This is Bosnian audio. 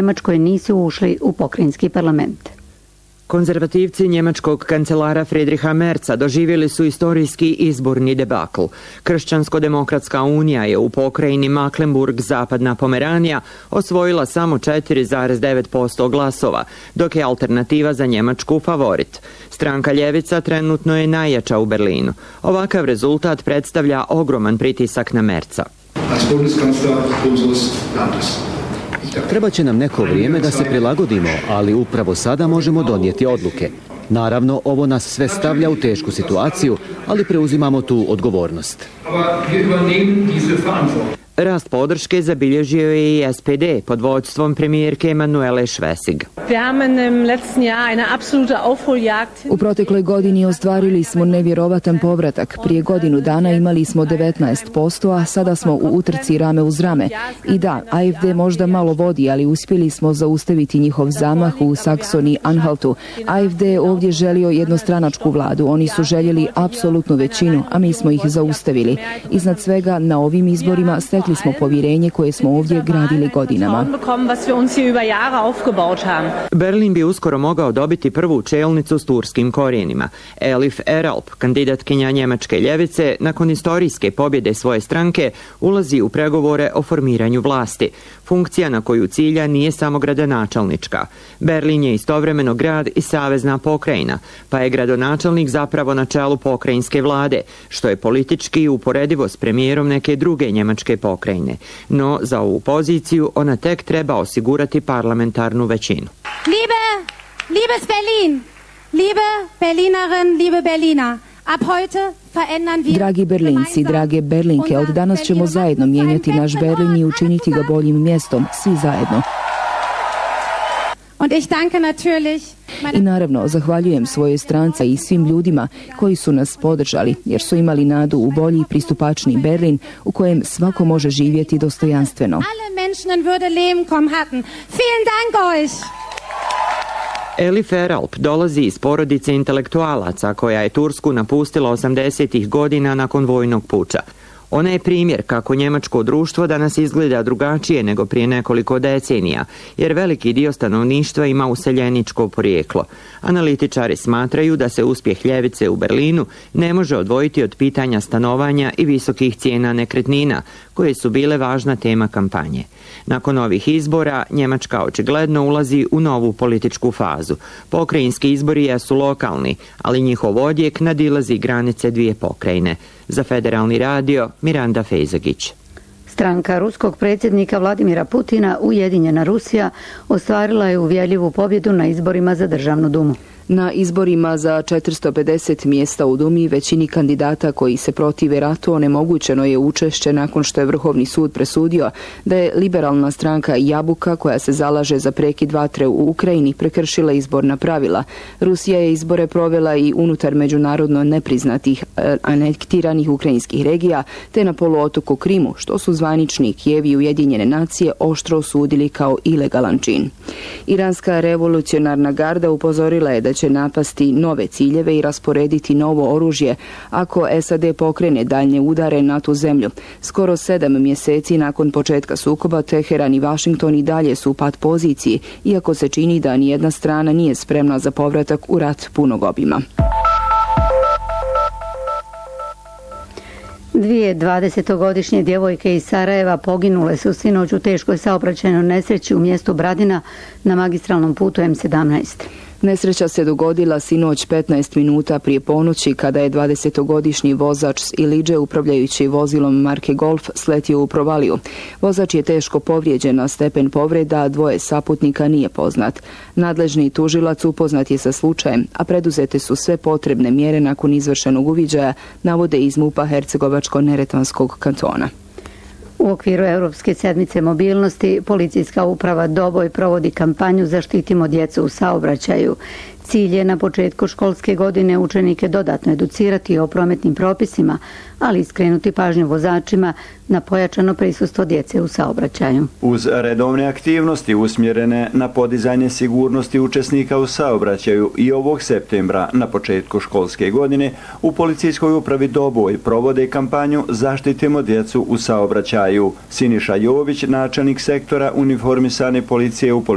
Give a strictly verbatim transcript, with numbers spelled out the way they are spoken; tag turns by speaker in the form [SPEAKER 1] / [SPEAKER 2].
[SPEAKER 1] Njemačkoj nisu ušli u pokrajinski parlament.
[SPEAKER 2] Konzervativci njemačkog kancelara Friedricha Merza doživjeli su istorijski izborni debakl. Kršćansko-demokratska unija je u pokrajini Mecklenburg, zapadna Pomeranija, osvojila samo četiri zarez devet posto glasova, dok je alternativa za Njemačku favorit. Stranka Ljevica trenutno je najjača u Berlinu. Ovakav rezultat predstavlja ogroman pritisak na Merza.
[SPEAKER 3] Treba će nam neko vrijeme da se prilagodimo, ali upravo sada možemo donijeti odluke. Naravno, ovo nas sve stavlja u tešku situaciju, ali preuzimamo tu odgovornost.
[SPEAKER 2] Rast podrške zabilježio je i S P D pod vodstvom premijerke Manuele Schwesig.
[SPEAKER 4] U protekloj godini ostvarili smo nevjerovatan povratak. Prije godinu dana imali smo devetnaest posto, a sada smo u utrci rame uz rame. I da, A F D možda malo vodi, ali uspjeli smo zaustaviti njihov zamah u Saksoniji-Anhaltu. A F D je ovdje želio jednostranačku vladu. Oni su željeli apsolutnu većinu, a mi smo ih zaustavili. Iznad svega, na ovim izborima stekli smo povjerenje koje smo ovdje gradili godinama.
[SPEAKER 2] Berlin bi uskoro mogao dobiti prvu čelnicu s turskim korijenima. Elif Eralp, kandidatkinja njemačke ljevice, nakon istorijske pobjede svoje stranke, ulazi u pregovore o formiranju vlasti. Funkcija na koju cilja nije samo gradonačelnička. Berlin je istovremeno grad i savezna pokrajina, pa je gradonačelnik zapravo na čelu pokrajinske vlade, što je politički uporedivo s premijerom neke druge njemačke pokrajine. No, za ovu poziciju ona tek treba osigurati parlamentarnu većinu.
[SPEAKER 5] Liebe, liebes Berlin, liebe Berlinerin, liebe Berliner, ab heute verändern wir...
[SPEAKER 4] Dragi Berlinci, drage Berlinke, od danas ćemo zajedno mijenjati naš Berlin i učiniti ga boljim mjestom, svi zajedno.
[SPEAKER 5] Und ich danke natürlich...
[SPEAKER 4] I naravno, zahvaljujem svojoj stranci i svim ljudima koji su nas podržali, jer su imali nadu u bolji i pristupačni Berlin u kojem svako može živjeti dostojanstveno.
[SPEAKER 5] Alle Menschen in Würde leben kommen hatten. Vielen Dank euch!
[SPEAKER 2] Elif Eralp dolazi iz porodice intelektualaca koja je Tursku napustila osamdesetih godina nakon vojnog puča. Ona je primjer kako njemačko društvo danas izgleda drugačije nego prije nekoliko decenija, jer veliki dio stanovništva ima useljeničko porijeklo. Analitičari smatraju da se uspjeh ljevice u Berlinu ne može odvojiti od pitanja stanovanja i visokih cijena nekretnina, koje su bile važna tema kampanje. Nakon ovih izbora, Njemačka očigledno ulazi u novu političku fazu. Pokrajinski izbori jesu lokalni, ali njihov odjek nadilazi granice dvije pokrajine. Za Federalni radio, Miranda Fejzagić.
[SPEAKER 1] Stranka ruskog predsjednika Vladimira Putina, Ujedinjena Rusija, ostvarila je uvjerljivu pobjedu na izborima za Državnu dumu.
[SPEAKER 4] Na izborima za četiristo pedeset mjesta u Dumi većini kandidata koji se protive ratu onemogućeno je učešće nakon što je Vrhovni sud presudio da je liberalna stranka Jabuka, koja se zalaže za prekid vatre u Ukrajini, prekršila izborna pravila. Rusija je izbore provela i unutar međunarodno nepriznatih anektiranih ukrajinskih regija, te na poluotoku Krimu, što su zvanični Kijev i Ujedinjene nacije oštro osudili kao ilegalan čin. Iranska revolucionarna garda upozorila je da će napasti nove ciljeve i rasporediti novo oružje ako S A D pokrene daljnje udare na tu zemlju. Skoro sedam mjeseci nakon početka sukoba, Teheran i Washington i dalje su u pat poziciji, iako se čini da nijedna strana nije spremna za povratak u rat punog obima.
[SPEAKER 1] Dvije dvadesetogodišnje djevojke iz Sarajeva poginule su sinoć u teškoj saobraćajnoj nesreći u mjestu Bradina na magistralnom putu M sedamnaest.
[SPEAKER 4] Nesreća se dogodila sinoć petnaest minuta prije ponoći kada je dvadesetogodišnji vozač s Ilidže upravljajući vozilom marke Golf sletio u provaliju. Vozač je teško povrijeđen, a stepen povreda dvoje saputnika nije poznat. Nadležni tužilac upoznat je sa slučajem, a preduzete su sve potrebne mjere nakon izvršenog uviđaja, navode iz MUP-a Hercegovačko-Neretvanskog kantona.
[SPEAKER 1] U okviru Europske sedmice mobilnosti, policijska uprava Doboj provodi kampanju Zaštitimo djecu u saobraćaju. Cilj je na početku školske godine učenike dodatno educirati o prometnim propisima, ali i skrenuti pažnju vozačima na pojačano prisustvo djece u saobraćaju.
[SPEAKER 6] Uz redovne aktivnosti usmjerene na podizanje sigurnosti učesnika u saobraćaju i ovog septembra na početku školske godine u policijskoj upravi Doboj provode kampanju Zaštitimo djecu u saobraćaju. Siniša Jović, načelnik sektora uniformisane policije u